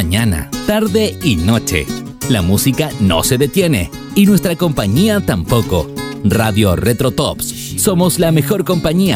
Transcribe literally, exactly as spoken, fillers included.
mañana, tarde y noche. La música no se detiene y nuestra compañía tampoco. Radio Retro Tops. Somos la mejor compañía